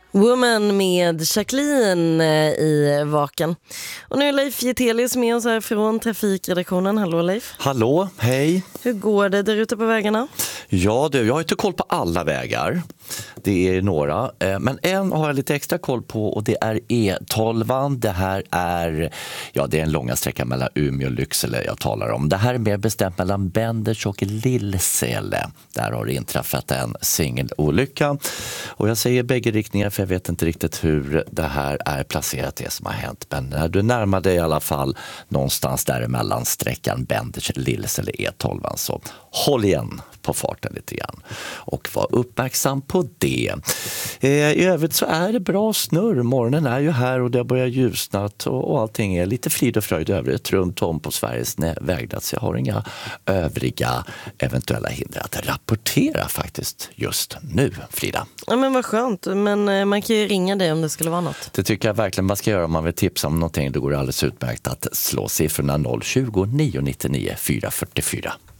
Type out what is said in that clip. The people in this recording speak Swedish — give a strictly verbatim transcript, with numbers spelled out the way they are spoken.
Woman med Jacqueline i Vaken. Och nu är Leif Getelius med oss här från trafikredaktionen. Hallå Leif. Hallå, hej. Hur går det där ute på vägarna? Ja du, jag har inte koll på alla vägar. Det är några, men en har jag lite extra koll på och det är E tolv. Det här är, ja det är en långa sträcka mellan Umeå och Lycksele jag talar om. Det här är mer bestämt mellan Benders och Lillsele. Där har det inträffat en singelolycka. Och jag säger bägge riktningar för jag vet inte riktigt hur det här är placerat det som har hänt. Men när du närmar dig i alla fall någonstans däremellan sträckan Benders-Lillsele E tolv så håll igen på farten lite grann och var uppmärksam på det. Eh, I övrigt så är det bra snurr. Morgonen är ju här och det börjar ljusnat och, och allting är lite frid och fröjd övrigt runt om på Sveriges vägar. Så jag har inga övriga eventuella hinder att rapportera faktiskt just nu, Frida. Ja men vad skönt, men man kan ju ringa dig om det skulle vara något. Det tycker jag verkligen man ska göra om man vill tipsa om någonting. Då går det alldeles utmärkt att slå siffrorna noll tjugo, nio nittionio, fyra fyrtiofyra.